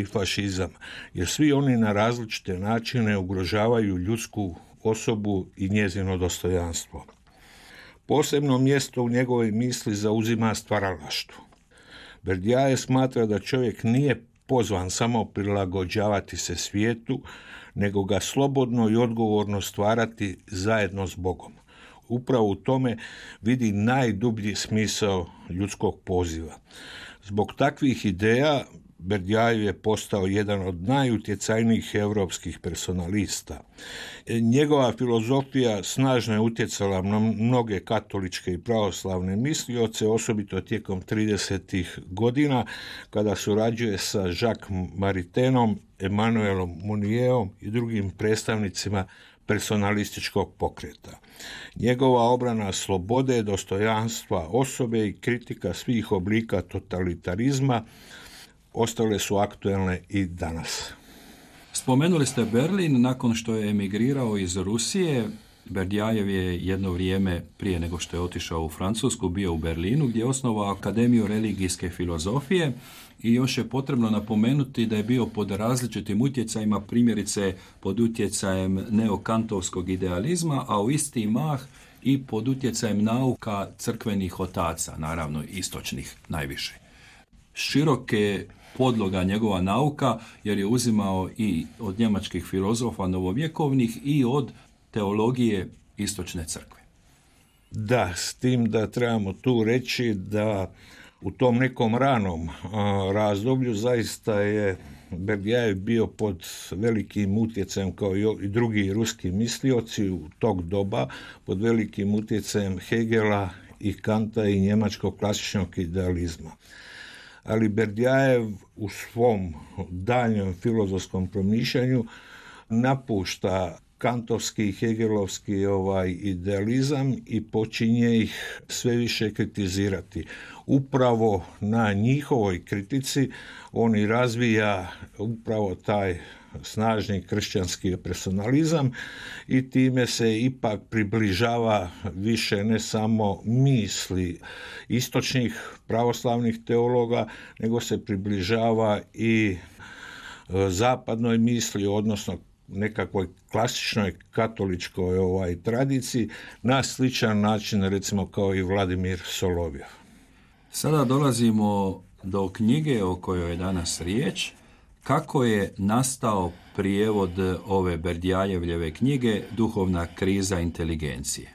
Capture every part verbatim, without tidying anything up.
fašizam, jer svi oni na različite načine ugrožavaju ljudsku osobu i njezino dostojanstvo. Posebno mjesto u njegovoj misli zauzima stvaralaštvo. Berdjajev smatra da čovjek nije pozvan samo prilagođavati se svijetu, nego ga slobodno i odgovorno stvarati zajedno s Bogom. Upravo u tome vidi najdublji smisao ljudskog poziva. Zbog takvih ideja Berdjajev je postao jedan od najutjecajnijih europskih personalista. Njegova filozofija snažno je utjecala na mnoge katoličke i pravoslavne mislioce, osobito tijekom tridesetih godina, kada surađuje sa Jacques Maritanom, Emmanuelom Mounier i drugim predstavnicima personalističkog pokreta. Njegova obrana slobode, dostojanstva osobe i kritika svih oblika totalitarizma ostale su aktuelne i danas. Spomenuli ste Berlin. Nakon što je emigrirao iz Rusije, Berdjajev je jedno vrijeme prije nego što je otišao u Francusku bio u Berlinu, gdje je osnovao Akademiju religijske filozofije i još je potrebno napomenuti da je bio pod različitim utjecajima, primjerice pod utjecajem neokantovskog idealizma, a u isti mah i pod utjecajem nauka crkvenih otaca, naravno istočnih najviše. Široke podloga njegova nauka, jer je uzimao i od njemačkih filozofa novovjekovnih i od teologije istočne crkve. Da, s tim da trebamo tu reći da u tom nekom ranom a, razdoblju zaista je Berdjajev bio pod velikim utjecajem, kao i drugi ruski mislioci u tog doba, pod velikim utjecajem Hegela i Kanta i njemačkog klasičnog idealizma. Ali Berdjajev u svom daljnjem filozofskom promišljanju napušta kantovski i hegelovski ovaj idealizam i počinje ih sve više kritizirati. Upravo na njihovoj kritici on i razvija upravo taj snažni kršćanski personalizam i time se ipak približava više ne samo misli istočnih pravoslavnih teologa, nego se približava i zapadnoj misli, odnosno nekakvoj klasičnoj katoličkoj ovaj, tradiciji, na sličan način recimo kao i Vladimir Solovjev. Sada dolazimo do knjige o kojoj je danas riječ. Kako je nastao prijevod ove Berdjajevljeve knjige Duhovna kriza inteligencije?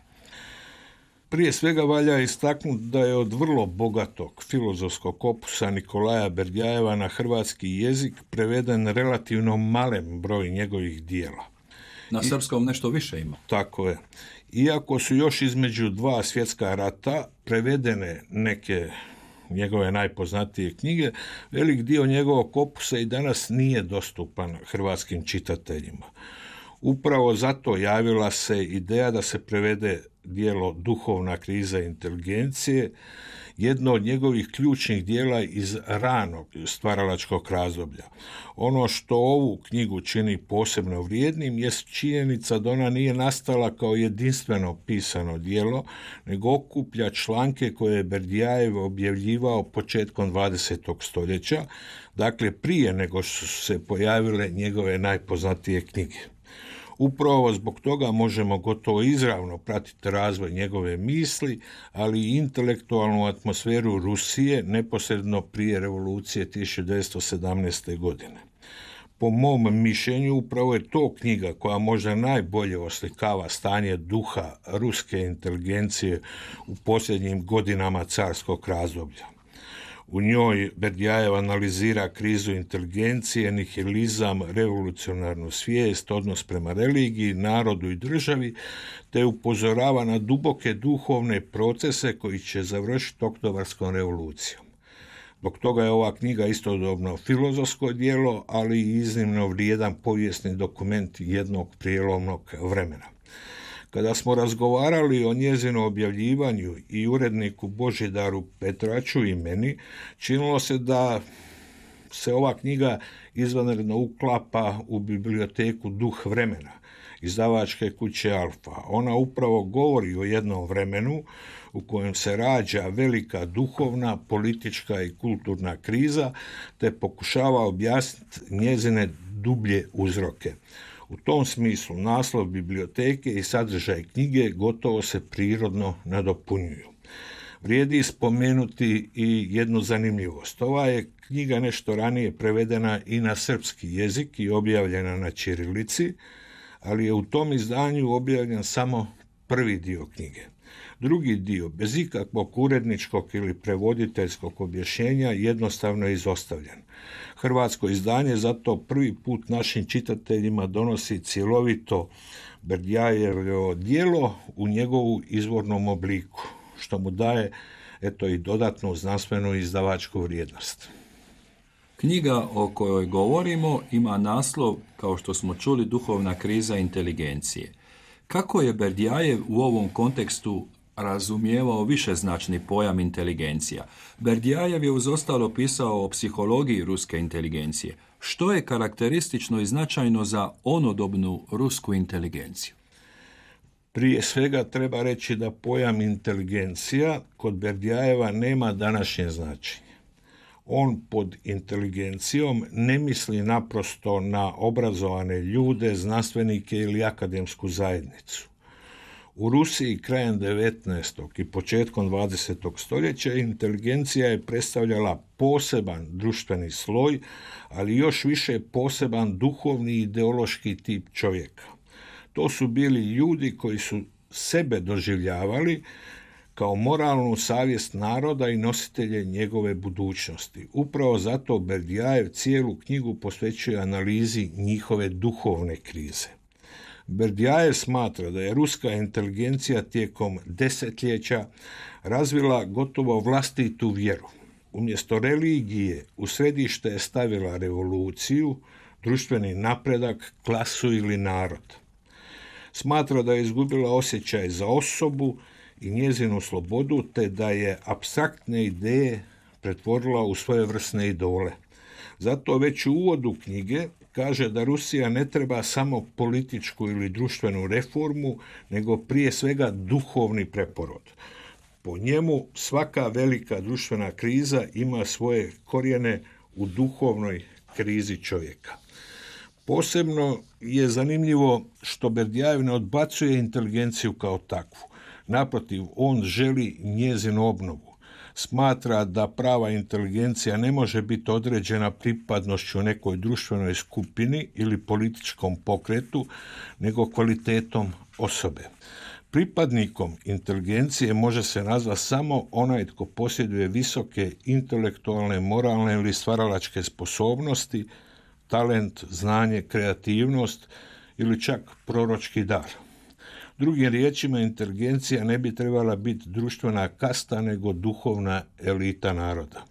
Prije svega valja istaknuti da je od vrlo bogatog filozofskog opusa Nikolaja Berdjajeva na hrvatski jezik preveden relativno malen broj njegovih dijela. Na I, srpskom nešto više ima. Tako je. Iako su još između dva svjetska rata prevedene neke njegove najpoznatije knjige, velik dio njegovog opusa i danas nije dostupan hrvatskim čitateljima. Upravo zato javila se ideja da se prevede djelo Duhovna kriza inteligencije, jedno od njegovih ključnih dijela iz ranog stvaralačkog razdoblja. Ono što ovu knjigu čini posebno vrijednim jest činjenica da ona nije nastala kao jedinstveno pisano djelo, nego okuplja članke koje je Berdjajev objavljivao početkom dvadesetog stoljeća, dakle prije nego su se pojavile njegove najpoznatije knjige. Upravo zbog toga možemo gotovo izravno pratiti razvoj njegove misli, ali i intelektualnu atmosferu Rusije neposredno prije revolucije tisuću devetsto sedamnaeste. godine. Po mom mišljenju, upravo je to knjiga koja možda najbolje oslikava stanje duha ruske inteligencije u posljednjim godinama carskog razdoblja. U njoj Berdjajev analizira krizu inteligencije, nihilizam, revolucionarnu svijest, odnos prema religiji, narodu i državi, te upozorava na duboke duhovne procese koji će završiti oktobarskom revolucijom. Zbog toga je ova knjiga istodobno filozofsko djelo, ali i iznimno vrijedan povijesni dokument jednog prijelomnog vremena. Kada smo razgovarali o njezinu objavljivanju i uredniku Božidaru Petraču i meni, činilo se da se ova knjiga izvanredno uklapa u biblioteku Duh vremena, izdavačke kuće Alfa. Ona upravo govori o jednom vremenu u kojem se rađa velika duhovna, politička i kulturna kriza, te pokušava objasniti njezine dublje uzroke. U tom smislu naslov biblioteke i sadržaj knjige gotovo se prirodno nadopunjuju. Vrijedi spomenuti i jednu zanimljivost. Ova je knjiga nešto ranije prevedena i na srpski jezik i objavljena na ćirilici, ali je u tom izdanju objavljen samo prvi dio knjige. Drugi dio, bez ikakvog uredničkog ili prevoditeljskog objašnjenja, jednostavno je izostavljen. Hrvatsko izdanje zato prvi put našim čitateljima donosi cjelovito Berdjajevo djelo u njegovu izvornom obliku, što mu daje eto i dodatnu znanstvenu izdavačku vrijednost. Knjiga o kojoj govorimo ima naslov, kao što smo čuli, Duhovna kriza inteligencije. Kako je Berdjajev u ovom kontekstu razumijevao višeznačni pojam inteligencija? Berdjajev je uz ostalo pisao o psihologiji ruske inteligencije. Što je karakteristično i značajno za onodobnu rusku inteligenciju? Prije svega treba reći da pojam inteligencija kod Berdjajeva nema današnje značenje. On pod inteligencijom ne misli naprosto na obrazovane ljude, znanstvenike ili akademsku zajednicu. U Rusiji krajem devetnaestog i početkom dvadesetog stoljeća inteligencija je predstavljala poseban društveni sloj, ali još više poseban duhovni i ideološki tip čovjeka. To su bili ljudi koji su sebe doživljavali kao moralnu savjest naroda i nositelje njegove budućnosti. Upravo zato Berdjajev cijelu knjigu posvećuje analizi njihove duhovne krize. Berdjajev smatra da je ruska inteligencija tijekom desetljeća razvila gotovo vlastitu vjeru. Umjesto religije u središte je stavila revoluciju, društveni napredak, klasu ili narod. Smatra da je izgubila osjećaj za osobu i njezinu slobodu, te da je apstraktne ideje pretvorila u svojevrsne idole. Zato već u uvodu knjige kaže da Rusija ne treba samo političku ili društvenu reformu, nego prije svega duhovni preporod. Po njemu svaka velika društvena kriza ima svoje korijene u duhovnoj krizi čovjeka. Posebno je zanimljivo što Berdjajev ne odbacuje inteligenciju kao takvu. Naprotiv, on želi njezinu obnovu. Smatra da prava inteligencija ne može biti određena pripadnošću nekoj društvenoj skupini ili političkom pokretu, nego kvalitetom osobe. Pripadnikom inteligencije može se nazvati samo onaj tko posjeduje visoke intelektualne, moralne ili stvaralačke sposobnosti, talent, znanje, kreativnost ili čak proročki dar. Drugim riječima, inteligencija ne bi trebala biti društvena kasta, nego duhovna elita naroda.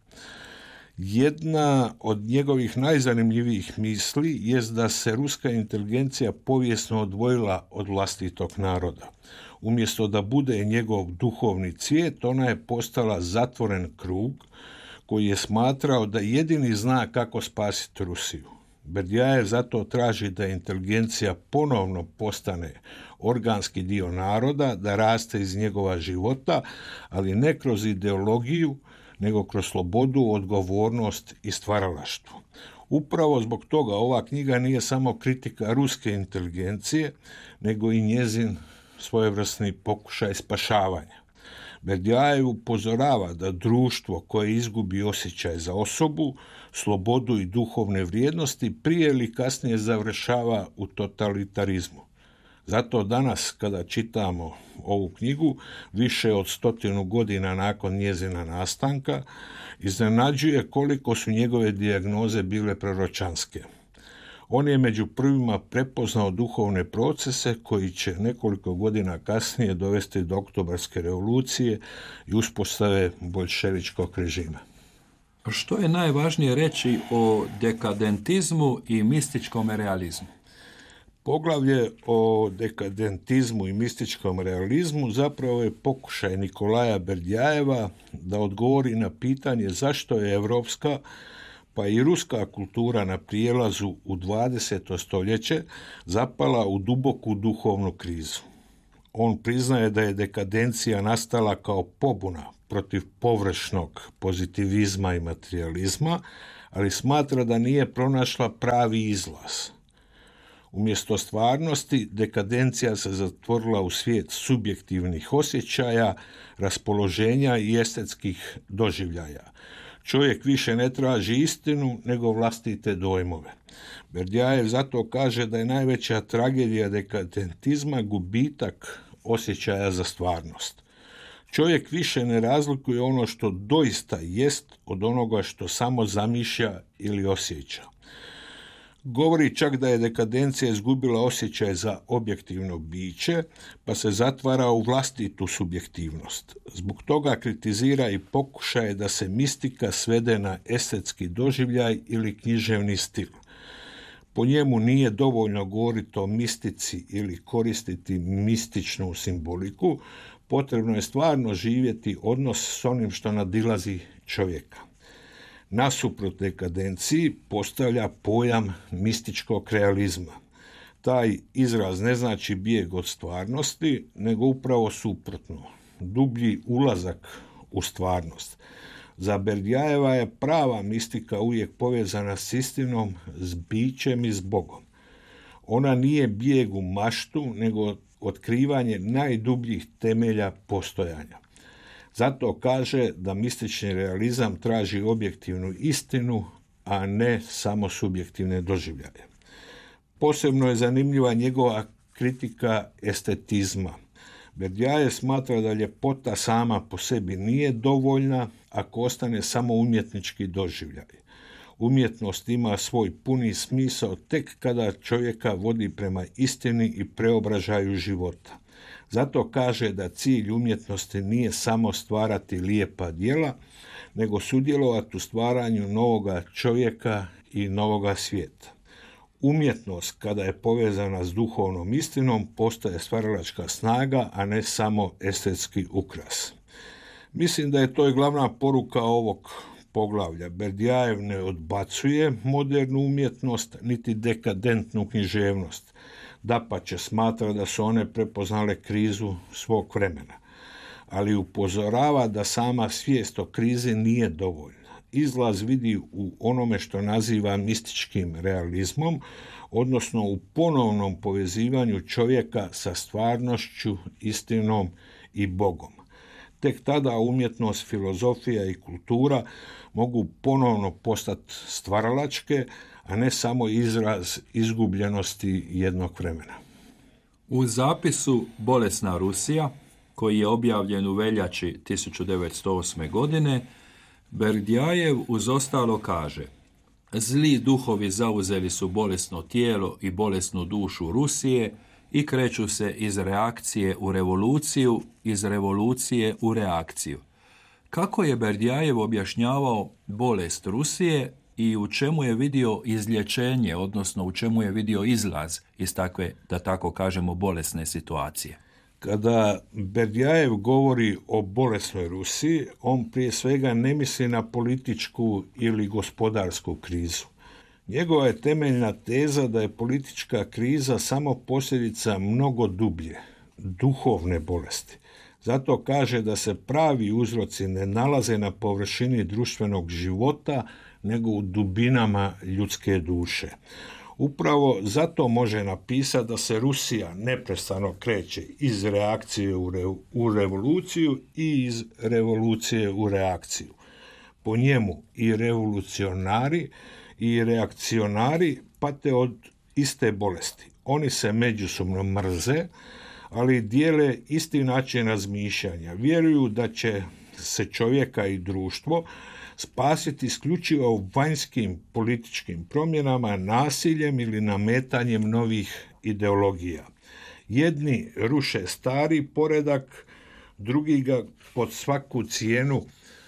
Jedna od njegovih najzanimljivijih misli jest da se ruska inteligencija povijesno odvojila od vlastitog naroda. Umjesto da bude njegov duhovni cvijet, ona je postala zatvoren krug koji je smatrao da jedini zna kako spasiti Rusiju. Berdjajev zato traži da inteligencija ponovno postane organski dio naroda, da raste iz njegova života, ali ne kroz ideologiju, nego kroz slobodu, odgovornost i stvaralaštvo. Upravo zbog toga ova knjiga nije samo kritika ruske inteligencije, nego i njezin svojevrsni pokušaj spašavanja. Berdjajev upozorava da društvo koje izgubi osjećaj za osobu, slobodu i duhovne vrijednosti prije ili kasnije završava u totalitarizmu. Zato danas, kada čitamo ovu knjigu, više od stotinu godina nakon njezina nastanka, iznenađuje koliko su njegove dijagnoze bile proročanske. On je među prvima prepoznao duhovne procese koji će nekoliko godina kasnije dovesti do oktobarske revolucije i uspostave boljševičkog režima. Što je najvažnije reći o dekadentizmu i mističkom realizmu? Poglavlje o dekadentizmu i mističkom realizmu zapravo je pokušaj Nikolaja Berdjajeva da odgovori na pitanje zašto je evropska pa i ruska kultura na prijelazu u dvadeseto stoljeće zapala u duboku duhovnu krizu. On priznaje da je dekadencija nastala kao pobuna protiv površnog pozitivizma i materijalizma, ali smatra da nije pronašla pravi izlaz. Umjesto stvarnosti, dekadencija se zatvorila u svijet subjektivnih osjećaja, raspoloženja i estetskih doživljaja. Čovjek više ne traži istinu, nego vlastite dojmove. Berdjajev zato kaže da je najveća tragedija dekadentizma gubitak osjećaja za stvarnost. Čovjek više ne razlikuje ono što doista jest od onoga što samo zamišlja ili osjeća. Govori čak da je dekadencija izgubila osjećaj za objektivno biće, pa se zatvara u vlastitu subjektivnost. Zbog toga kritizira i pokušaje da se mistika svede na estetski doživljaj ili književni stil. Po njemu nije dovoljno govoriti o mistici ili koristiti mističnu simboliku, potrebno je stvarno živjeti odnos s onim što nadilazi čovjeka. Nasuprot dekadenciji postavlja pojam mističkog realizma. Taj izraz ne znači bijeg od stvarnosti, nego upravo suprotno, dublji ulazak u stvarnost. Za Berdjajeva je prava mistika uvijek povezana s istinom, s bićem i s Bogom. Ona nije bijeg u maštu, nego otkrivanje najdubljih temelja postojanja. Zato kaže da mistični realizam traži objektivnu istinu, a ne samo subjektivne doživljaje. Posebno je zanimljiva njegova kritika estetizma. Berdjajev smatra da ljepota sama po sebi nije dovoljna ako ostane samo umjetnički doživljaj. Umjetnost ima svoj puni smisao tek kada čovjeka vodi prema istini i preobražaju života. Zato kaže da cilj umjetnosti nije samo stvarati lijepa djela, nego sudjelovati u stvaranju novoga čovjeka i novoga svijeta. Umjetnost, kada je povezana s duhovnom istinom, postaje stvaralačka snaga, a ne samo estetski ukras. Mislim da je to i glavna poruka ovog poglavlja. Berdjajev ne odbacuje modernu umjetnost, niti dekadentnu književnost. Dapače, smatra da su one prepoznale krizu svog vremena, ali upozorava da sama svijest o krizi nije dovoljna. Izlaz vidi u onome što naziva mističkim realizmom, odnosno u ponovnom povezivanju čovjeka sa stvarnošću, istinom i Bogom. Tek tada umjetnost, filozofija i kultura mogu ponovno postati stvaralačke, a ne samo izraz izgubljenosti jednog vremena. U zapisu Bolesna Rusija, koji je objavljen u veljači tisuću devetsto osme. godine, Berdjajev uz ostalo kaže: zli duhovi zauzeli su bolesno tijelo i bolesnu dušu Rusije i kreću se iz reakcije u revoluciju, iz revolucije u reakciju. Kako je Berdjajev objašnjavao bolest Rusije i u čemu je vidio izlječenje, odnosno u čemu je vidio izlaz iz takve, da tako kažemo, bolesne situacije? Kada Berdjajev govori o bolesnoj Rusiji, on prije svega ne misli na političku ili gospodarsku krizu. Njegova je temeljna teza da je politička kriza samo posljedica mnogo dublje, duhovne bolesti. Zato kaže da se pravi uzroci ne nalaze na površini društvenog života, nego u dubinama ljudske duše. Upravo zato može napisati da se Rusija neprestano kreće iz reakcije u, re, u revoluciju i iz revolucije u reakciju. Po njemu i revolucionari i reakcionari pate od iste bolesti. Oni se međusobno mrze, ali dijele isti način razmišljanja. Vjeruju da će se čovjeka i društvo spasiti isključivo vanjskim političkim promjenama, nasiljem ili nametanjem novih ideologija. Jedni ruše stari poredak, drugi ga pod svaku cijenu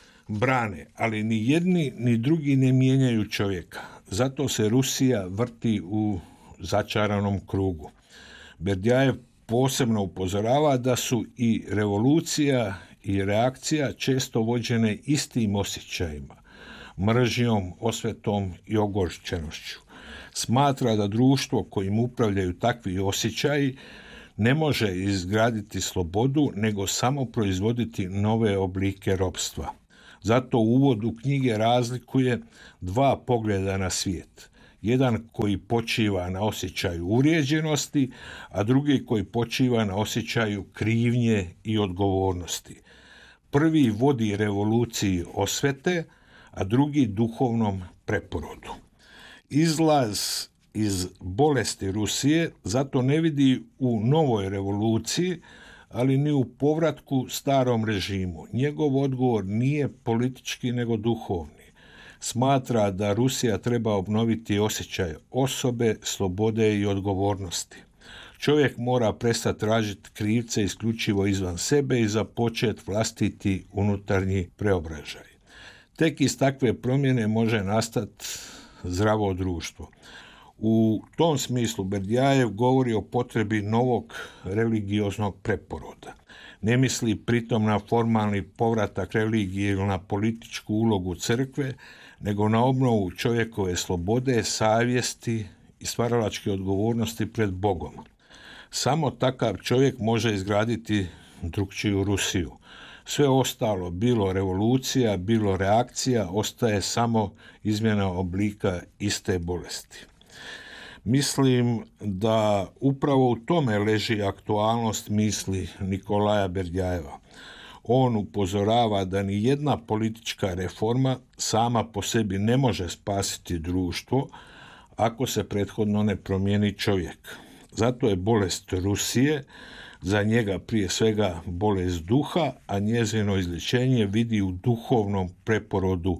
brane, ali ni jedni ni drugi ne mijenjaju čovjeka. Zato se Rusija vrti u začaranom krugu. Berdjajev posebno upozorava da su i revolucija i reakcija često vođene istim osjećajima, mržnjom, osvetom i ogorčenošću. Smatra da društvo kojim upravljaju takvi osjećaji ne može izgraditi slobodu, nego samo proizvoditi nove oblike ropstva. Zato u uvodu knjige razlikuje dva pogleda na svijet. Jedan koji počiva na osjećaju uvrijeđenosti, a drugi koji počiva na osjećaju krivnje i odgovornosti. Prvi vodi revoluciji osvete, a drugi duhovnom preporodu. Izlaz iz bolesti Rusije zato ne vidi u novoj revoluciji, ali ni u povratku starom režimu. Njegov odgovor nije politički nego duhovni. Smatra da Rusija treba obnoviti osjećaj osobe, slobode i odgovornosti. Čovjek mora prestati tražiti krivce isključivo izvan sebe i započeti vlastiti unutarnji preobražaj. Tek iz takve promjene može nastati zdravo društvo. U tom smislu Berdjajev govori o potrebi novog religioznog preporoda. Ne misli pritom na formalni povratak religije ili na političku ulogu crkve, nego na obnovu čovjekove slobode, savjesti i stvaralačke odgovornosti pred Bogom. Samo takav čovjek može izgraditi drukčiju Rusiju. Sve ostalo, bilo revolucija, bilo reakcija, ostaje samo izmjena oblika iste bolesti. Mislim da upravo u tome leži aktualnost misli Nikolaja Berdjajeva. On upozorava da ni jedna politička reforma sama po sebi ne može spasiti društvo ako se prethodno ne promijeni čovjek. Zato je bolest Rusije za njega prije svega bolest duha, a njezino izlječenje vidi u duhovnom preporodu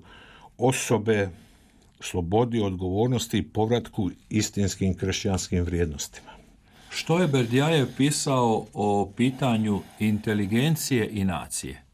osobe, slobodi, odgovornosti i povratku istinskim kršćanskim vrijednostima. Što je Berdjajev pisao o pitanju inteligencije i nacije?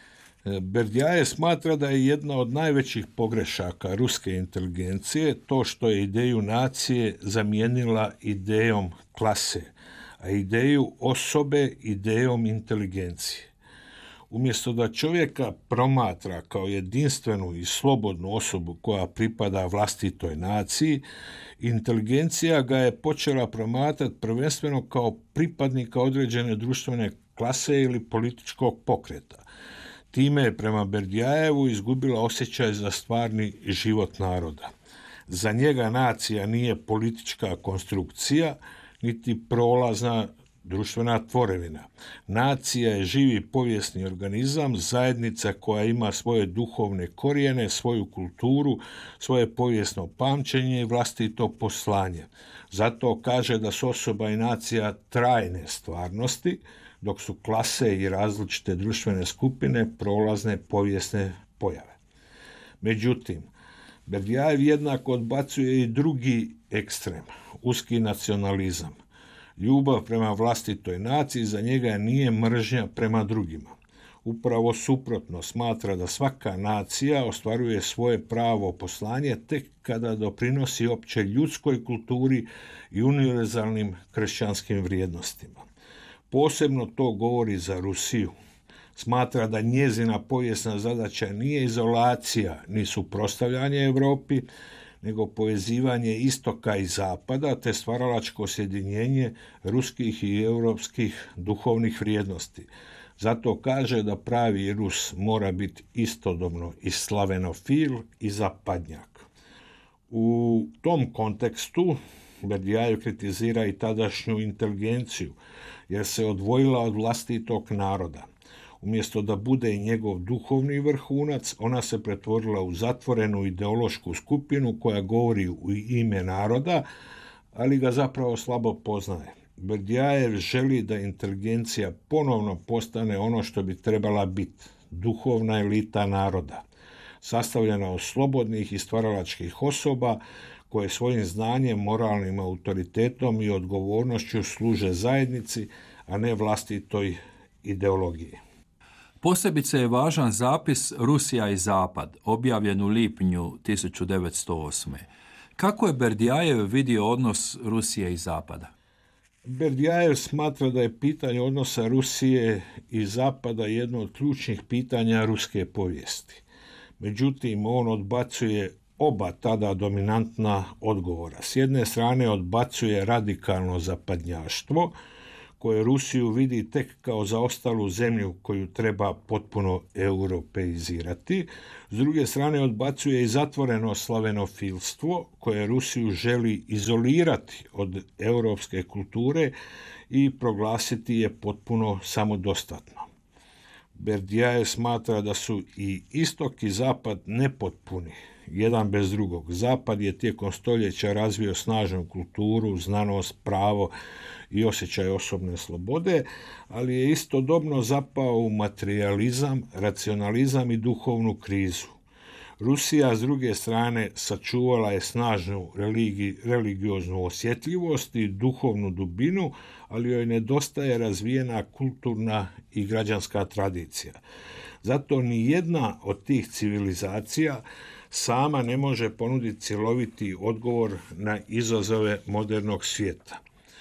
Berdjajev smatra da je jedna od najvećih pogrešaka ruske inteligencije to što je ideju nacije zamijenila idejom klase, a ideju osobe idejom inteligencije. Umjesto da čovjeka promatra kao jedinstvenu i slobodnu osobu koja pripada vlastitoj naciji, inteligencija ga je počela promatrati prvenstveno kao pripadnika određene društvene klase ili političkog pokreta. Time je prema Berdjajevu izgubila osjećaj za stvarni život naroda. Za njega nacija nije politička konstrukcija, niti prolazna društvena tvorevina. Nacija je živi povijesni organizam, zajednica koja ima svoje duhovne korijene, svoju kulturu, svoje povijesno pamćenje i vlastito poslanje. Zato kaže da su osoba i nacija trajne stvarnosti, dok su klase i različite društvene skupine prolazne povijesne pojave. Međutim, Berdjajev jednako odbacuje i drugi ekstrem, uski nacionalizam. Ljubav prema vlastitoj naciji za njega nije mržnja prema drugima. Upravo suprotno, smatra da svaka nacija ostvaruje svoje pravo poslanje tek kada doprinosi opće ljudskoj kulturi i univerzalnim kršćanskim vrijednostima. Posebno to govori za Rusiju. Smatra da njezina povijesna zadaća nije izolacija ni suprotstavljanje Europi, nego povezivanje istoka i zapada te stvaralačko sjedinjenje ruskih i europskih duhovnih vrijednosti. Zato kaže da pravi Rus mora biti istodobno i slavenofil i zapadnjak. U tom kontekstu Berdjajev kritizira i tadašnju inteligenciju, jer se odvojila od vlastitog naroda. Umjesto da bude njegov duhovni vrhunac, ona se pretvorila u zatvorenu ideološku skupinu koja govori u ime naroda, ali ga zapravo slabo poznaje. Berdjajev želi da inteligencija ponovno postane ono što bi trebala biti, duhovna elita naroda, sastavljena od slobodnih i stvaralačkih osoba koje svojim znanjem, moralnim autoritetom i odgovornošću služe zajednici, a ne vlastitoj ideologiji. Posebice je važan zapis Rusija i Zapad, objavljen u lipnju tisuću devetsto osme. Kako je Berdjajev vidio odnos Rusije i Zapada? Berdjajev smatra da je pitanje odnosa Rusije i Zapada jedno od ključnih pitanja ruske povijesti. Međutim, on odbacuje oba tada dominantna odgovora. S jedne strane odbacuje radikalno zapadnjaštvo, koje Rusiju vidi tek kao zaostalu zemlju koju treba potpuno europeizirati. S druge strane odbacuje i zatvoreno slavenofilstvo koje Rusiju želi izolirati od europske kulture i proglasiti je potpuno samodostatno. Berdjajev smatra da su i istok i zapad nepotpuni, jedan bez drugog. Zapad je tijekom stoljeća razvio snažnu kulturu, znanost, pravo i osjećaj osobne slobode, ali je istodobno zapao u materijalizam, racionalizam i duhovnu krizu. Rusija, s druge strane, sačuvala je snažnu religi, religioznu osjetljivost i duhovnu dubinu, ali joj nedostaje razvijena kulturna i građanska tradicija. Zato ni jedna od tih civilizacija sama ne može ponuditi cjeloviti odgovor na izazove modernog svijeta.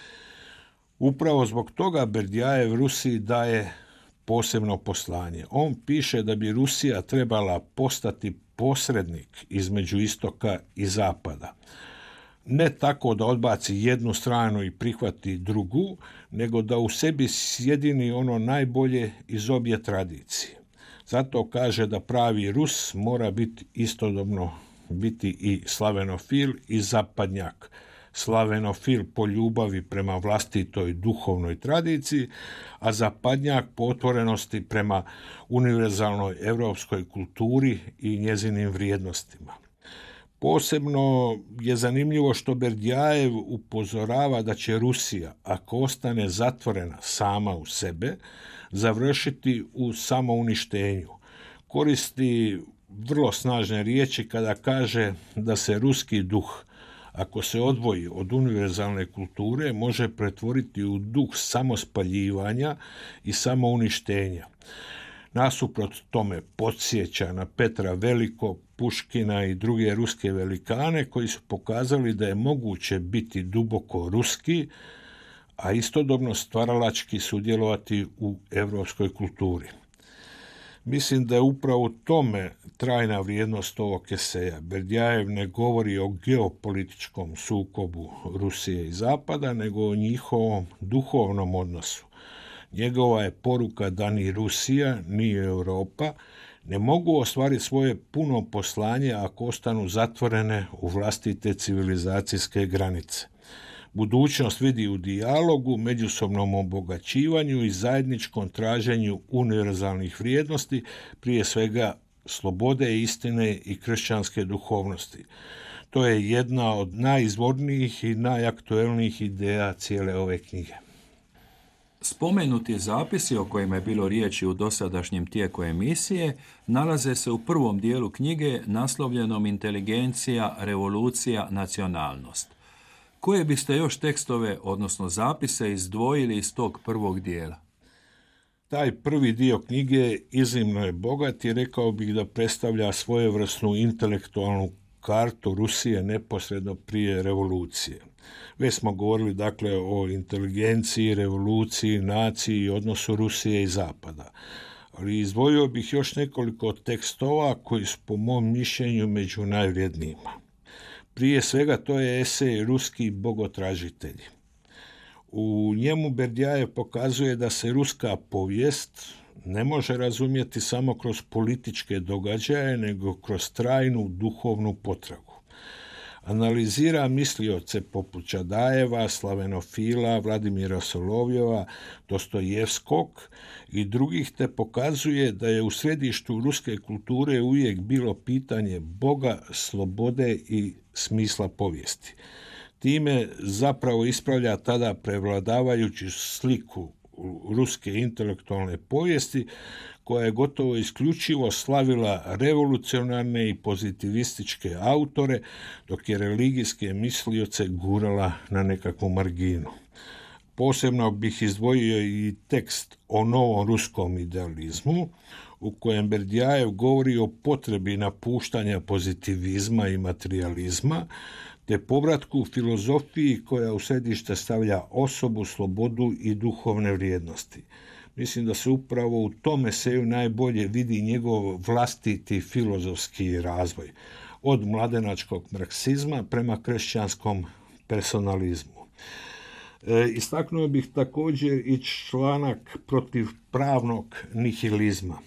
Upravo zbog toga Berdjajev Rusiji daje posebno poslanje. On piše da bi Rusija trebala postati posrednik između istoka i zapada. Ne tako da odbaci jednu stranu i prihvati drugu, nego da u sebi sjedini ono najbolje iz obje tradicije. Zato kaže da pravi Rus mora biti istodobno biti i slavenofil i zapadnjak. Slavenofil po ljubavi prema vlastitoj duhovnoj tradiciji, a zapadnjak po otvorenosti prema univerzalnoj europskoj kulturi i njezinim vrijednostima. Posebno je zanimljivo što Berdjajev upozorava da će Rusija, ako ostane zatvorena sama u sebe, završiti u samouništenju. Koristi vrlo snažne riječi kada kaže da se ruski duh, ako se odvoji od univerzalne kulture, može pretvoriti u duh samospaljivanja i samouništenja. Nasuprot tome podsjeća na Petra Velikog, Puškina i druge ruske velikane koji su pokazali da je moguće biti duboko ruski, a istodobno stvaralački sudjelovati u europskoj kulturi. Mislim da je upravo u tome trajna vrijednost ovog eseja. Berdjajev ne govori o geopolitičkom sukobu Rusije i Zapada, nego o njihovom duhovnom odnosu. Njegova je poruka da ni Rusija, ni Europa ne mogu ostvariti svoje puno poslanje ako ostanu zatvorene u vlastite civilizacijske granice. Budućnost vidi u dijalogu, međusobnom obogaćivanju i zajedničkom traženju univerzalnih vrijednosti, prije svega slobode, istine i kršćanske duhovnosti. To je jedna od najizvornijih i najaktuelnijih ideja cijele ove knjige. Spomenuti zapisi o kojima je bilo riječi u dosadašnjem tijeku emisije nalaze se u prvom dijelu knjige naslovljenom Inteligencija, revolucija, nacionalnost. Koje biste još tekstove, odnosno zapise, izdvojili iz tog prvog dijela? Taj prvi dio knjige iznimno je bogat i rekao bih da predstavlja svojevrsnu intelektualnu kartu Rusije neposredno prije revolucije. Već smo govorili dakle o inteligenciji, revoluciji, naciji i odnosu Rusije i Zapada. Ali izdvojio bih još nekoliko tekstova koji su po mom mišljenju među najvrijednijima. Prije svega to je esej Ruski bogotražitelji. U njemu Berdjajev pokazuje da se ruska povijest ne može razumjeti samo kroz političke događaje, nego kroz trajnu duhovnu potragu. Analizira mislioce poput Čadajeva, slavenofila, Vladimira Solovjeva, Dostojevskog i drugih, te pokazuje da je u središtu ruske kulture uvijek bilo pitanje Boga, slobode i smisla povijesti. Time zapravo ispravlja tada prevladavajuću sliku ruske intelektualne povijesti, koja je gotovo isključivo slavila revolucionarne i pozitivističke autore, dok je religijske mislioce gurala na nekakvu marginu. Posebno bih izdvojio i tekst o novom ruskom idealizmu, u kojem Berdjajev govori o potrebi napuštanja pozitivizma i materializma, te povratku filozofiji koja u središte stavlja osobu, slobodu i duhovne vrijednosti. Mislim da se upravo u tom eseju najbolje vidi njegov vlastiti filozofski razvoj, od mladenačkog marksizma prema kršćanskom personalizmu. E, istaknuo bih također i članak protiv pravnog nihilizma.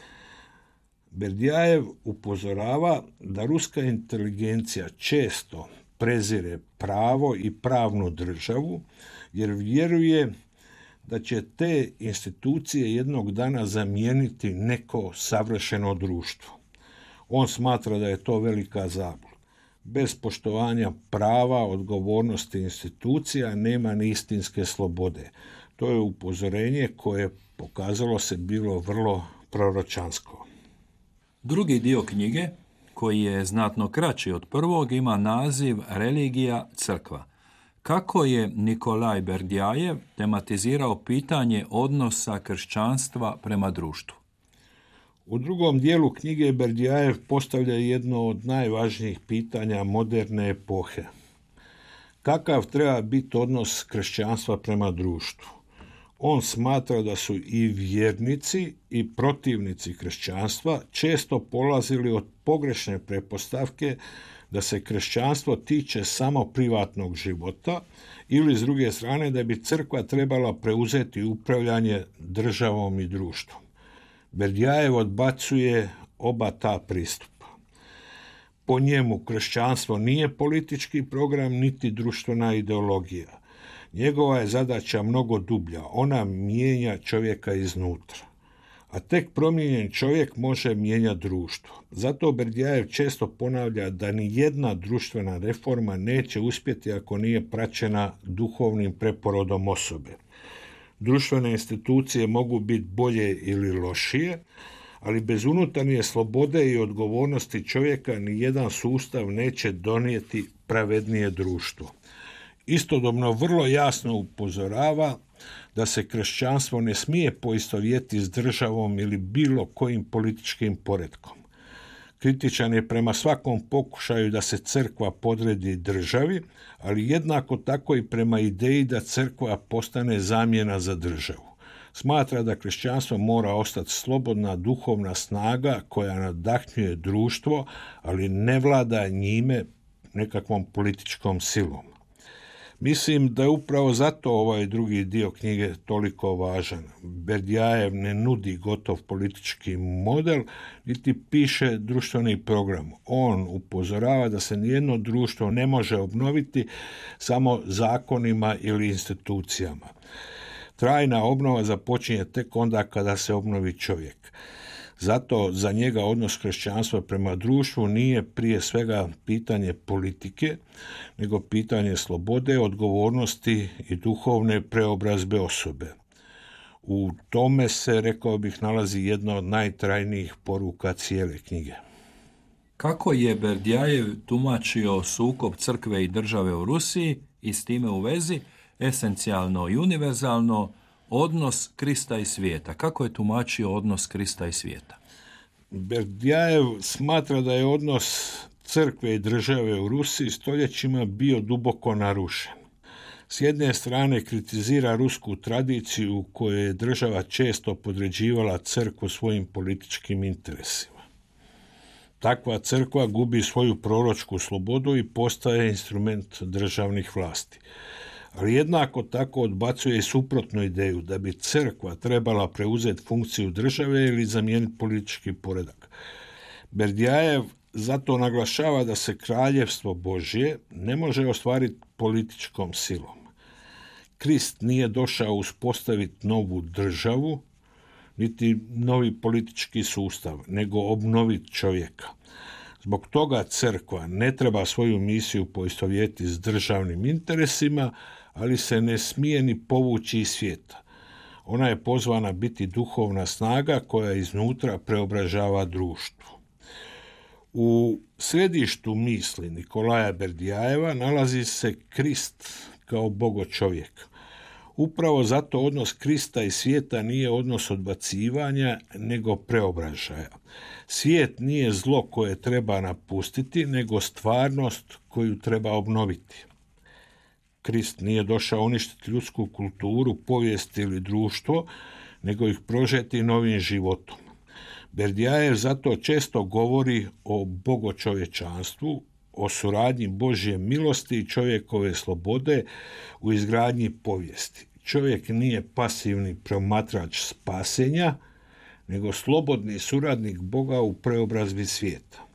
Berdjajev upozorava da ruska inteligencija često prezire pravo i pravnu državu, jer vjeruje da će te institucije jednog dana zamijeniti neko savršeno društvo. On smatra da je to velika zabluda. Bez poštovanja prava, odgovornosti institucija nema ni istinske slobode. To je upozorenje koje pokazalo se bilo vrlo proročansko. Drugi dio knjige, koji je znatno kraći od prvog, ima naziv Religija, crkva. Kako je Nikolaj Berdjajev tematizirao pitanje odnosa kršćanstva prema društvu? U drugom dijelu knjige Berdjajev postavlja jedno od najvažnijih pitanja moderne epohe. Kakav treba biti odnos kršćanstva prema društvu? On smatra da su i vjernici i protivnici kršćanstva često polazili od pogrešne pretpostavke da se kršćanstvo tiče samo privatnog života ili s druge strane da bi crkva trebala preuzeti upravljanje državom i društvom. Berdjajev odbacuje oba ta pristupa. Po njemu kršćanstvo nije politički program niti društvena ideologija. Njegova je zadaća mnogo dublja, ona mijenja čovjeka iznutra. A tek promijenjen čovjek može mijenjati društvo. Zato Berdjajev često ponavlja da ni jedna društvena reforma neće uspjeti ako nije praćena duhovnim preporodom osobe. Društvene institucije mogu biti bolje ili lošije, ali bez unutarnje slobode i odgovornosti čovjeka ni jedan sustav neće donijeti pravednije društvo. Istodobno vrlo jasno upozorava da se kršćanstvo ne smije poistovjetiti s državom ili bilo kojim političkim poretkom. Kritičan je prema svakom pokušaju da se crkva podredi državi, ali jednako tako i prema ideji da crkva postane zamjena za državu. Smatra da kršćanstvo mora ostati slobodna duhovna snaga koja nadahnjuje društvo, ali ne vlada njime nekakvom političkom silom. Mislim da je upravo zato ovaj drugi dio knjige toliko važan. Berdjajev ne nudi gotov politički model, niti piše društveni program. On upozorava da se nijedno društvo ne može obnoviti samo zakonima ili institucijama. Trajna obnova započinje tek onda kada se obnovi čovjek. Zato za njega odnos kršćanstva prema društvu nije prije svega pitanje politike, nego pitanje slobode, odgovornosti i duhovne preobrazbe osobe. U tome se, rekao bih, nalazi jedna od najtrajnijih poruka cijele knjige. Kako je Berdjajev tumačio sukob crkve i države u Rusiji i s time u vezi, esencijalno i univerzalno, odnos Krista i svijeta? Kako je tumačio odnos Krista i svijeta? Berdjajev smatra da je odnos crkve i države u Rusiji stoljećima bio duboko narušen. S jedne strane kritizira rusku tradiciju u kojoj je država često podređivala crkvu svojim političkim interesima. Takva crkva gubi svoju proročku slobodu i postaje instrument državnih vlasti. Ali jednako tako odbacuje i suprotnu ideju da bi crkva trebala preuzeti funkciju države ili zamijeniti politički poredak. Berdjajev zato naglašava da se kraljevstvo Božje ne može ostvariti političkom silom. Krist nije došao uspostaviti novu državu, niti novi politički sustav, nego obnoviti čovjeka. Zbog toga crkva ne treba svoju misiju poistovjetiti s državnim interesima, ali se ne smije ni povući iz svijeta. Ona je pozvana biti duhovna snaga koja iznutra preobražava društvo. U središtu misli Nikolaja Berdjajeva nalazi se Krist kao Bogo čovjek. Upravo zato odnos Krista i svijeta nije odnos odbacivanja, nego preobražaja. Svijet nije zlo koje treba napustiti, nego stvarnost koju treba obnoviti. Krist nije došao uništiti ljudsku kulturu, povijest ili društvo, nego ih prožeti novim životom. Berdjajev zato često govori o bogočovječanstvu, o suradnji Božje milosti i čovjekove slobode u izgradnji povijesti. Čovjek nije pasivni promatrač spasenja, nego slobodni suradnik Boga u preobrazbi svijeta.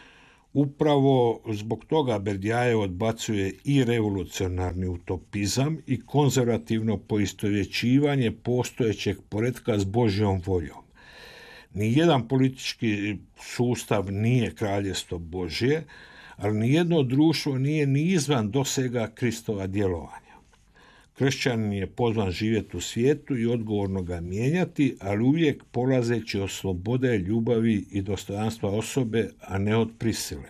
Upravo zbog toga Berdjajev odbacuje i revolucionarni utopizam i konzervativno poistovjećivanje postojećeg poretka s Božjom voljom. Nijedan politički sustav nije kraljevstvo Božje, ali nijedno društvo nije ni izvan dosega Kristova djelovanja. Kršćanin je pozvan živjeti u svijetu i odgovorno ga mijenjati, ali uvijek polazeći od slobode, ljubavi i dostojanstva osobe, a ne od prisile.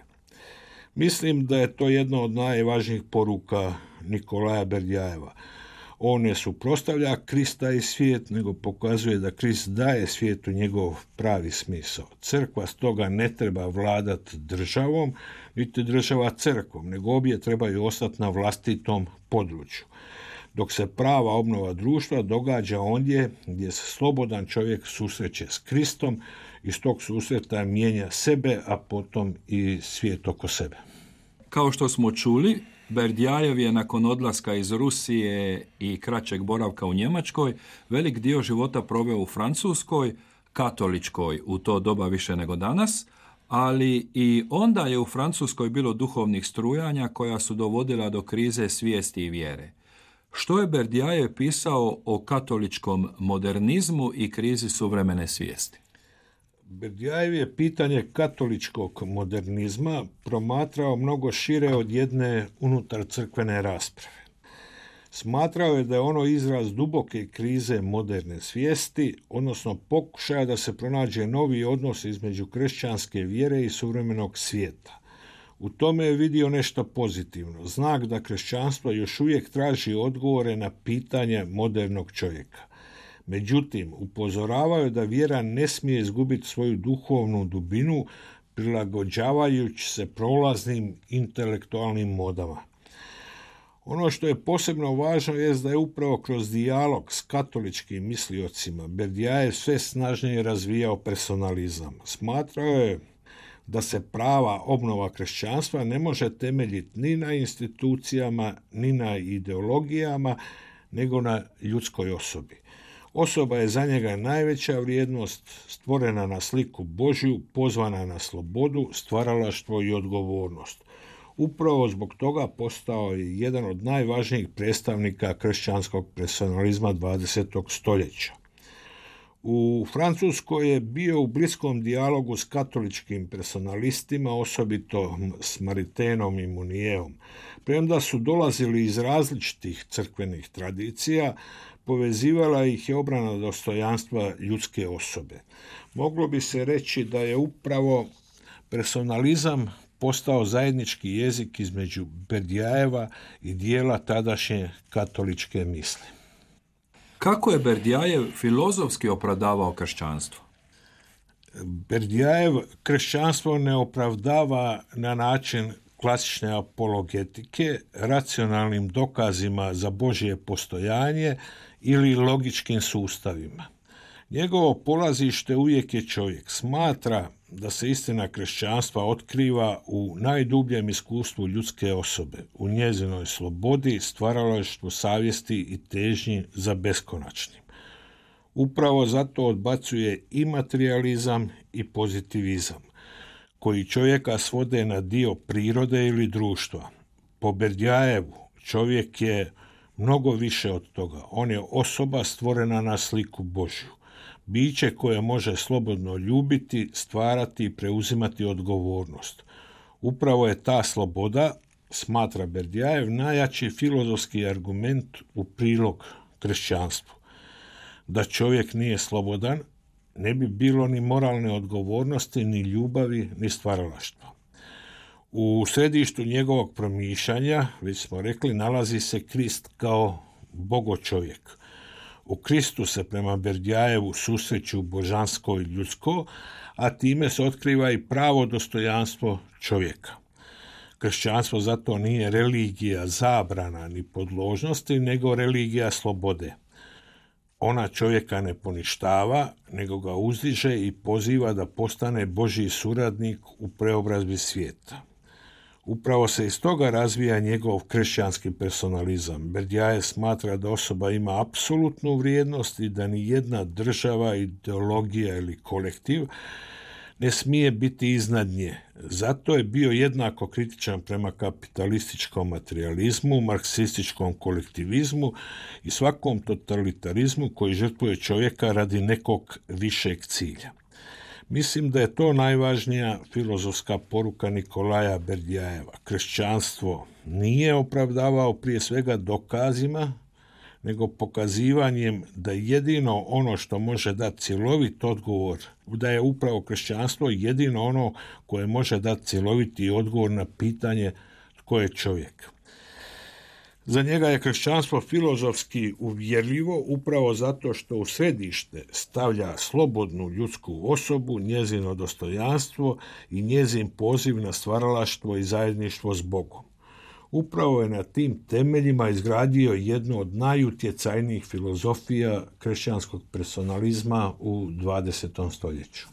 Mislim da je to jedna od najvažnijih poruka Nikolaja Berdjajeva. On ne suprotstavlja Krista i svijet, nego pokazuje da Krist daje svijetu njegov pravi smisao. Crkva stoga ne treba vladati državom, niti država crkvom, nego obje trebaju ostati na vlastitom području. Dok se prava obnova društva događa ondje gdje se slobodan čovjek susreće s Kristom i s tog susreta mijenja sebe, a potom i svijet oko sebe. Kao što smo čuli, Berdjajev je nakon odlaska iz Rusije i kraćeg boravka u Njemačkoj velik dio života proveo u Francuskoj, katoličkoj u to doba više nego danas, ali i onda je u Francuskoj bilo duhovnih strujanja koja su dovodila do krize svijesti i vjere. Što je Berdjajev pisao o katoličkom modernizmu i krizi suvremene svijesti? Berdjajev je pitanje katoličkog modernizma promatrao mnogo šire od jedne unutar crkvene rasprave. Smatrao je da je ono izraz duboke krize moderne svijesti, odnosno pokušaja da se pronađe novi odnos između kršćanske vjere i suvremenog svijeta. U tome je vidio nešto pozitivno, znak da kršćanstvo još uvijek traži odgovore na pitanje modernog čovjeka. Međutim, upozoravaju da vjera ne smije izgubiti svoju duhovnu dubinu prilagođavajući se prolaznim intelektualnim modama. Ono što je posebno važno je da je upravo kroz dijalog s katoličkim misliocima Berdjajev sve snažnije razvijao personalizam. Smatrao je da se prava obnova kršćanstva ne može temeljiti ni na institucijama, ni na ideologijama, nego na ljudskoj osobi. Osoba je za njega najveća vrijednost, stvorena na sliku Božju, pozvana na slobodu, stvaralaštvo i odgovornost. Upravo zbog toga postao je jedan od najvažnijih predstavnika kršćanskog personalizma dvadesetog stoljeća. U Francuskoj je bio u bliskom dijalogu s katoličkim personalistima, osobito s Maritenom i Munijeom. Premda su dolazili iz različitih crkvenih tradicija, povezivala ih je obrana dostojanstva ljudske osobe. Moglo bi se reći da je upravo personalizam postao zajednički jezik između Berdjajeva i dijela tadašnje katoličke misli. Kako je Berdjajev filozofski opravdavao kršćanstvo? Berdjajev kršćanstvo ne opravdava na način klasične apologetike, racionalnim dokazima za Božje postojanje ili logičkim sustavima. Njegovo polazište uvijek je čovjek. Smatra da se istina kršćanstva otkriva u najdubljem iskustvu ljudske osobe, u njezinoj slobodi, stvaralaštvu savjesti i težnji za beskonačnim. Upravo zato odbacuje i materializam i pozitivizam, koji čovjeka svode na dio prirode ili društva. Po Berdjajevu čovjek je mnogo više od toga. On je osoba stvorena na sliku Božju. Biće koje može slobodno ljubiti, stvarati i preuzimati odgovornost. Upravo je ta sloboda, smatra Berdjajev, najjači filozofski argument u prilog kršćanstvu. Da čovjek nije slobodan, ne bi bilo ni moralne odgovornosti, ni ljubavi, ni stvaralaštva. U središtu njegovog promišljanja, već smo rekli, nalazi se Krist kao Bogo čovjek. U Kristu se prema Berdjajevu susreću božansko i ljudsko, a time se otkriva i pravo dostojanstvo čovjeka. Kršćanstvo zato nije religija zabrana ni podložnosti, nego religija slobode. Ona čovjeka ne poništava, nego ga uzdiže i poziva da postane Božji suradnik u preobrazbi svijeta. Upravo se iz toga razvija njegov kršćanski personalizam. Berdjajev smatra da osoba ima apsolutnu vrijednost i da ni jedna država, ideologija ili kolektiv ne smije biti iznad nje. Zato je bio jednako kritičan prema kapitalističkom materializmu, marksističkom kolektivizmu i svakom totalitarizmu koji žrtvuje čovjeka radi nekog višeg cilja. Mislim da je to najvažnija filozofska poruka Nikolaja Berdjajeva. Kršćanstvo nije opravdavao prije svega dokazima, nego pokazivanjem da jedino ono što može dati cjelovit odgovor, da je upravo kršćanstvo jedino ono koje može dati cjeloviti odgovor na pitanje tko je čovjek. Za njega je kršćanstvo filozofski uvjerljivo upravo zato što u središte stavlja slobodnu ljudsku osobu, njezino dostojanstvo i njezin poziv na stvaralaštvo i zajedništvo s Bogom. Upravo je na tim temeljima izgradio jednu od najutjecajnijih filozofija kršćanskog personalizma u dvadesetom stoljeću.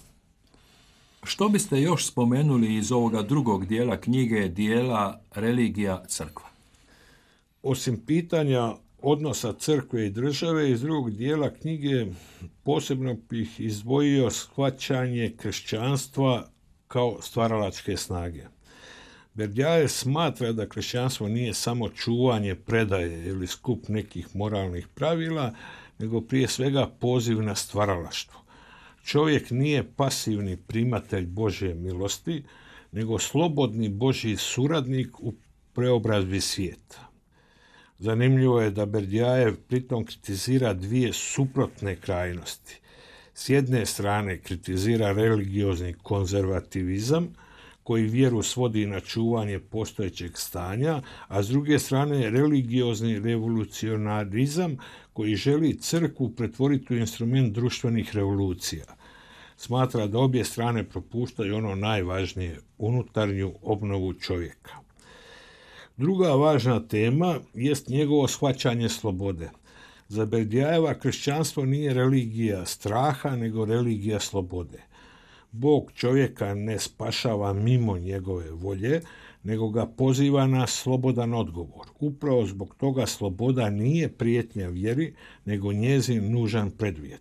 Što biste još spomenuli iz ovoga drugog dijela knjige, dijela Religija, crkva? Osim pitanja odnosa crkve i države, iz drugog dijela knjige posebno bih izdvojio shvaćanje kršćanstva kao stvaralačke snage. Berdjajev smatra da kršćanstvo nije samo čuvanje predaje ili skup nekih moralnih pravila, nego prije svega poziv na stvaralaštvo. Čovjek nije pasivni primatelj Božje milosti, nego slobodni Božji suradnik u preobrazbi svijeta. Zanimljivo je da Berdjajev pritom kritizira dvije suprotne krajnosti. S jedne strane kritizira religiozni konzervativizam, koji vjeru svodi na čuvanje postojećeg stanja, a s druge strane religiozni revolucionarizam koji želi crkvu pretvoriti u instrument društvenih revolucija. Smatra da obje strane propuštaju ono najvažnije, unutarnju obnovu čovjeka. Druga važna tema jest njegovo shvaćanje slobode. Za Berdjajeva kršćanstvo nije religija straha, nego religija slobode. Bog čovjeka ne spašava mimo njegove volje, nego ga poziva na slobodan odgovor. Upravo zbog toga sloboda nije prijetnja vjeri, nego njezin nužan preduvjet.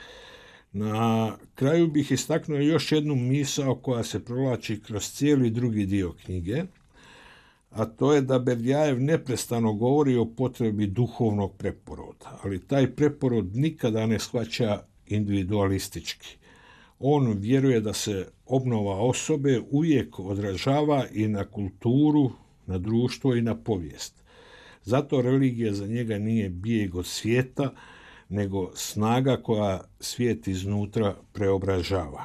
Na kraju bih istaknuo još jednu misao koja se provlači kroz cijeli drugi dio knjige, a to je da Berdjajev neprestano govori o potrebi duhovnog preporoda, ali taj preporod nikada ne shvaća individualistički. On vjeruje da se obnova osobe uvijek odražava i na kulturu, na društvo i na povijest. Zato religija za njega nije bijeg od svijeta, nego snaga koja svijet iznutra preobražava.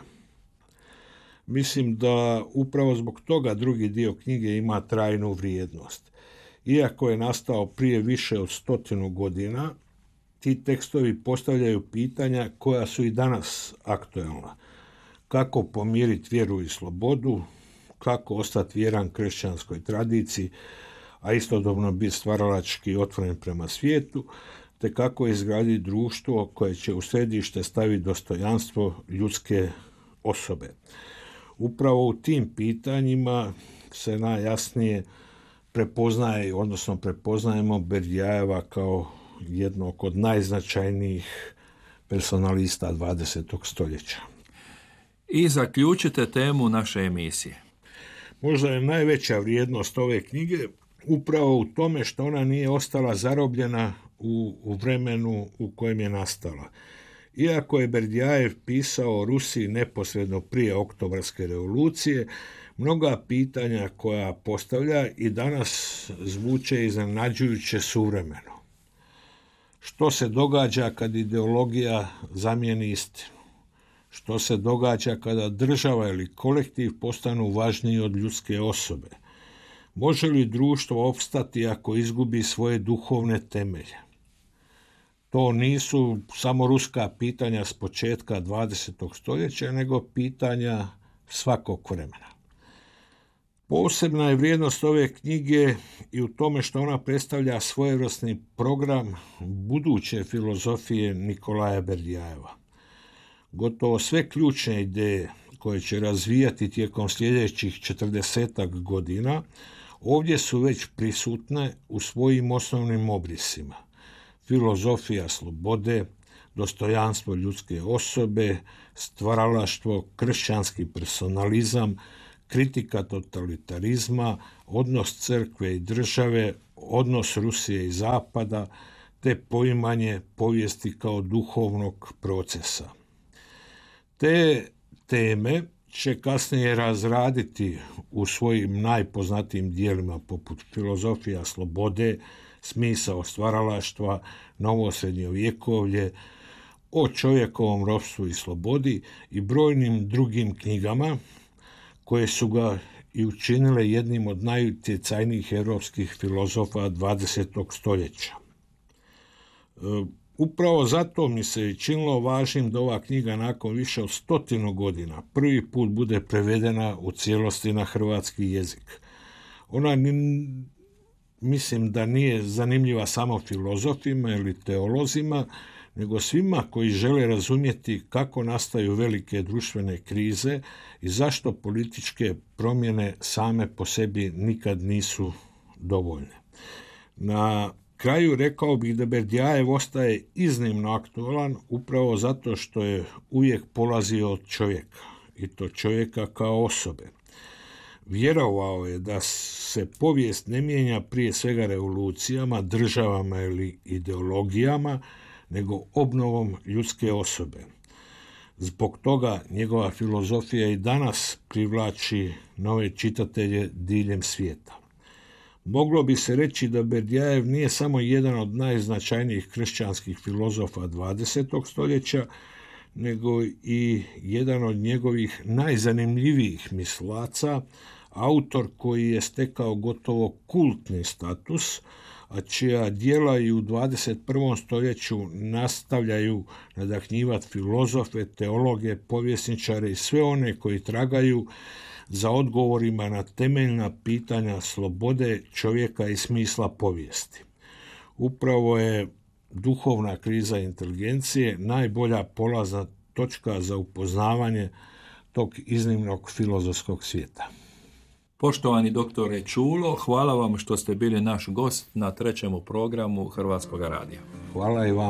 Mislim da upravo zbog toga drugi dio knjige ima trajnu vrijednost. Iako je nastao prije više od stotinu godina, ti tekstovi postavljaju pitanja koja su i danas aktualna. Kako pomiriti vjeru i slobodu, kako ostati vjeran kršćanskoj tradiciji, a istodobno biti stvaralački otvoren prema svijetu, te kako izgraditi društvo koje će u središte staviti dostojanstvo ljudske osobe. Upravo u tim pitanjima se najjasnije prepoznaje, odnosno prepoznajemo Berdjajeva kao jednog od najznačajnijih personalista dvadesetog stoljeća. I zaključite temu naše emisije. Možda je najveća vrijednost ove knjige upravo u tome što ona nije ostala zarobljena u, u vremenu u kojem je nastala. Iako je Berdjajev pisao o Rusiji neposredno prije Oktobarske revolucije, mnoga pitanja koja postavlja i danas zvuče iznenađujuće suvremeno. Što se događa kad ideologija zamijeni istinu? Što se događa kada država ili kolektiv postanu važniji od ljudske osobe? Može li društvo opstati ako izgubi svoje duhovne temelje? To nisu samo ruska pitanja s početka dvadesetog stoljeća, nego pitanja svakog vremena. Posebna je vrijednost ove knjige i u tome što ona predstavlja svojevrsni program buduće filozofije Nikolaja Berdjajeva. Gotovo sve ključne ideje koje će razvijati tijekom sljedećih četrdesetak godina, ovdje su već prisutne u svojim osnovnim obrisima. Filozofija slobode, dostojanstvo ljudske osobe, stvaralaštvo, kršćanski personalizam, kritika totalitarizma, odnos crkve i države, odnos Rusije i Zapada, te poimanje povijesti kao duhovnog procesa. Te teme će kasnije razraditi u svojim najpoznatijim dijelima poput filozofija slobode, smisao stvaralaštva, novo srednjovjekovlje, o čovjekovom ropstvu i slobodi i brojnim drugim knjigama koje su ga i učinile jednim od najutjecajnijih europskih filozofa dvadesetog stoljeća. Upravo zato mi se i činilo važnim da ova knjiga nakon više od stotinu godina prvi put bude prevedena u cijelosti na hrvatski jezik. Ona mislim da nije zanimljiva samo filozofima ili teolozima, nego svima koji žele razumjeti kako nastaju velike društvene krize i zašto političke promjene same po sebi nikad nisu dovoljne. Na kraju rekao bih da Berdjajev ostaje iznimno aktualan upravo zato što je uvijek polazio od čovjeka, i to čovjeka kao osobe. Vjerovao je da se povijest ne mijenja prije svega revolucijama, državama ili ideologijama, nego obnovom ljudske osobe. Zbog toga njegova filozofija i danas privlači nove čitatelje diljem svijeta. Moglo bi se reći da Berdjajev nije samo jedan od najznačajnijih kršćanskih filozofa dvadesetog stoljeća, nego i jedan od njegovih najzanimljivijih mislaca, autor koji je stekao gotovo kultni status, a čija djela i u dvadeset prvom stoljeću nastavljaju nadahnjivati filozofe, teologe, povjesničare i sve one koji tragaju za odgovorima na temeljna pitanja slobode čovjeka i smisla povijesti. Upravo je duhovna kriza inteligencije najbolja polazna točka za upoznavanje tog iznimnog filozofskog svijeta. Poštovani doktore Čulo, hvala vam što ste bili naš gost na trećemu programu Hrvatskog radija. Hvala i vam.